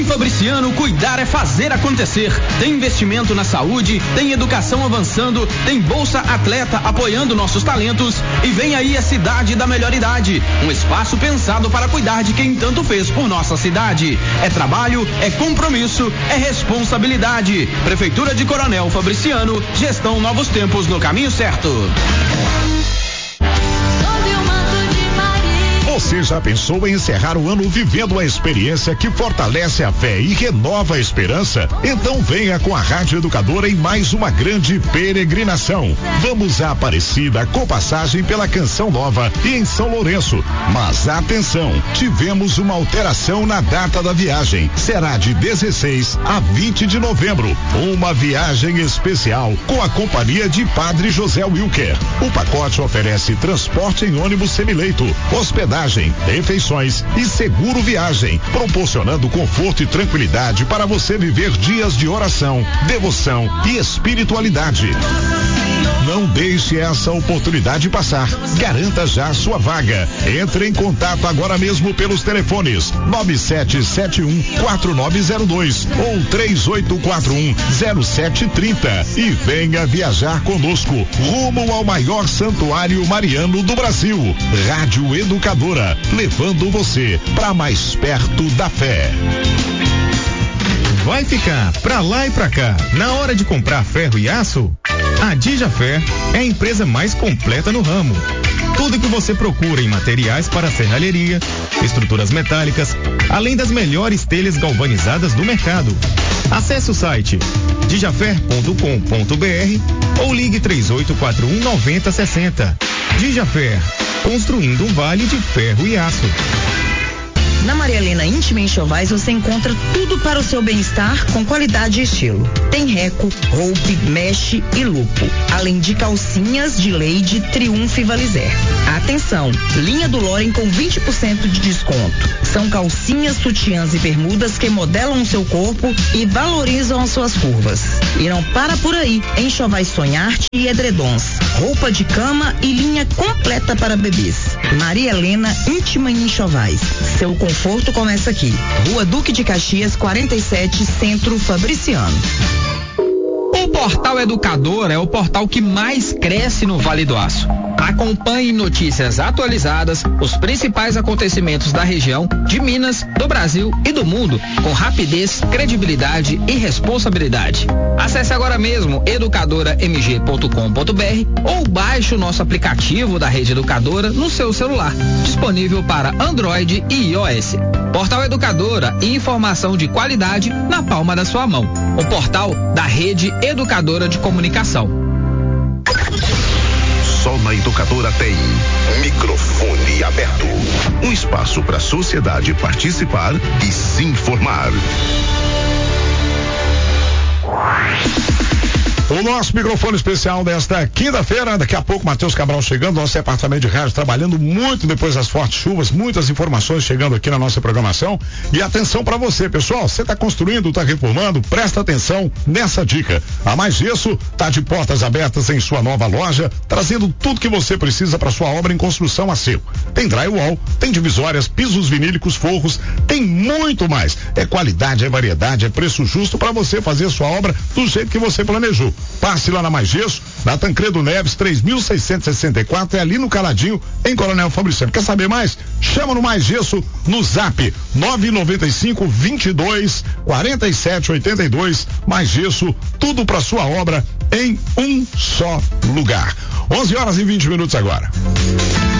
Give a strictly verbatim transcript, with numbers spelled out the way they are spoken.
Fabriciano, cuidar é fazer acontecer. Tem investimento na saúde, tem educação avançando, tem Bolsa Atleta apoiando nossos talentos e vem aí a cidade da melhor idade. Um espaço pensado para cuidar de quem tanto fez por nossa cidade. É trabalho, é compromisso, é responsabilidade. Prefeitura de Coronel Fabriciano, gestão Novos Tempos no caminho certo. Você já pensou em encerrar o ano vivendo uma experiência que fortalece a fé e renova a esperança? Então venha com a Rádio Educadora em mais uma grande peregrinação. Vamos a Aparecida com passagem pela Canção Nova e em São Lourenço. Mas atenção, tivemos uma alteração na data da viagem. Será de dezesseis a vinte de novembro. Uma viagem especial com a companhia de Padre José Wilker. O pacote oferece transporte em ônibus semileito, hospedagem, refeições e seguro viagem, proporcionando conforto e tranquilidade para você viver dias de oração, devoção e espiritualidade. Não deixe essa oportunidade passar. Garanta já a sua vaga. Entre em contato agora mesmo pelos telefones nove sete sete um quatro nove zero dois ou três oito quatro um zero sete três zero e venha viajar conosco rumo ao maior santuário mariano do Brasil. Rádio Educadora, levando você para mais perto da fé. Vai ficar pra lá e pra cá na hora de comprar ferro e aço? A Dijafer é a empresa mais completa no ramo. Tudo que você procura em materiais para serralheria, estruturas metálicas, além das melhores telhas galvanizadas do mercado. Acesse o site dijafer ponto com ponto br ou ligue três oito quatro um nove zero seis zero. Dijafer, construindo um vale de ferro e aço. Na Maria Helena Íntima Enxovais você encontra tudo para o seu bem-estar com qualidade e estilo. Tem reco, roupe, mesh e lupo, além de calcinhas de Lady, Triunfo e Valizer. Atenção, linha do Loren com vinte por cento de desconto. São calcinhas, sutiãs e bermudas que modelam o seu corpo e valorizam as suas curvas. E não para por aí, Enxovais Sonharte e edredons, roupa de cama e linha completa para bebês. Maria Helena Íntima Enxovais. Seu conforto começa aqui. Rua Duque de Caxias, quarenta e sete, Centro Fabriciano. O Portal Educadora é o portal que mais cresce no Vale do Aço. Acompanhe notícias atualizadas, os principais acontecimentos da região, de Minas, do Brasil e do mundo, com rapidez, credibilidade e responsabilidade. Acesse agora mesmo educadora m g ponto com ponto b r ou baixe o nosso aplicativo da Rede Educadora no seu celular, disponível para Android e iOS. Portal Educadora, informação de qualidade na palma da sua mão. O portal da Rede Educadora de Comunicação. Só na Educadora tem microfone aberto. Um espaço para a sociedade participar e se informar. O nosso microfone especial desta quinta-feira, daqui a pouco Matheus Cabral chegando, nosso departamento de rádio trabalhando muito depois das fortes chuvas, muitas informações chegando aqui na nossa programação. E atenção para você, pessoal, você está construindo, está reformando, presta atenção nessa dica. A Mais Gesso está de portas abertas em sua nova loja, trazendo tudo que você precisa para sua obra em construção a seco. Tem drywall, tem divisórias, pisos vinílicos, forros, tem muito mais. É qualidade, é variedade, é preço justo para você fazer sua obra do jeito que você planejou. Passe lá na Mais Gesso, na Tancredo Neves, três mil seiscentos e sessenta e quatro, é ali no Caladinho, em Coronel Fabriciano. Quer saber mais? Chama no Mais Gesso no zap nove nove cinco, vinte e dois, quarenta e sete, oitenta e dois. Mais Gesso, tudo para sua obra em um só lugar. onze horas e vinte minutos agora.